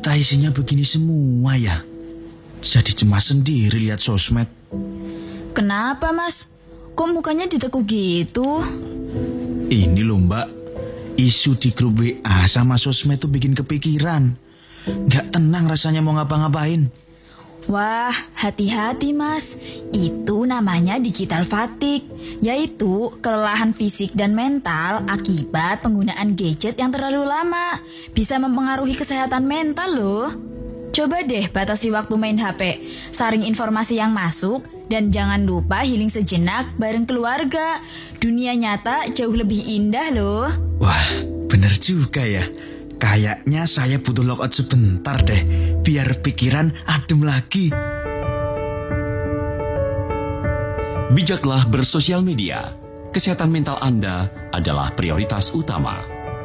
ternyata isinya begini semua ya. Jadi cemas sendiri lihat sosmed. Kenapa, Mas? Kok mukanya ditekuk gitu? Ini loh Mbak, isu di grup WA sama sosmed tuh bikin kepikiran. Gak tenang rasanya mau ngapa-ngapain. Wah, hati-hati Mas. Itu namanya digital fatigue, yaitu kelelahan fisik dan mental akibat penggunaan gadget yang terlalu lama. Bisa mempengaruhi kesehatan mental loh. Coba deh batasi waktu main HP, saring informasi yang masuk, dan jangan lupa healing sejenak bareng keluarga. Dunia nyata jauh lebih indah loh. Wah, bener juga ya. Kayaknya saya butuh logout sebentar deh, biar pikiran adem lagi. Bijaklah bersosial media. Kesehatan mental Anda adalah prioritas utama.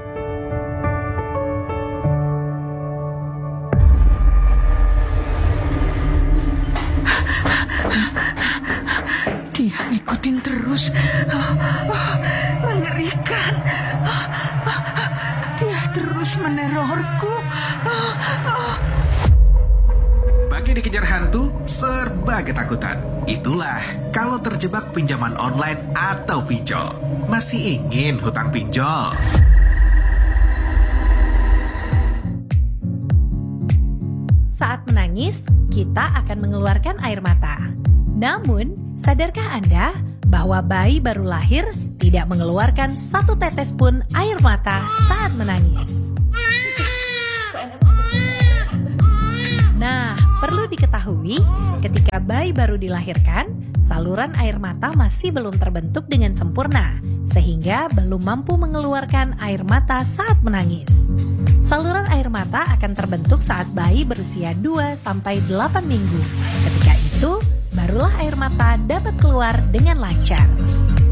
Dia ngikutin terus. Mengerikan. Dia terus menerorku. Bagi dikejar hantu, serba ketakutan. Itulah kalau terjebak pinjaman online atau pinjol. Masih ingin hutang pinjol? Saat menangis, kita akan mengeluarkan air mata. Namun, sadarkah Anda bahwa bayi baru lahir tidak mengeluarkan satu tetes pun air mata saat menangis? Nah, perlu diketahui, ketika bayi baru dilahirkan, saluran air mata masih belum terbentuk dengan sempurna, sehingga belum mampu mengeluarkan air mata saat menangis. Saluran air mata akan terbentuk saat bayi berusia 2-8 minggu. Ketika itu, barulah air mata dapat keluar dengan lancar.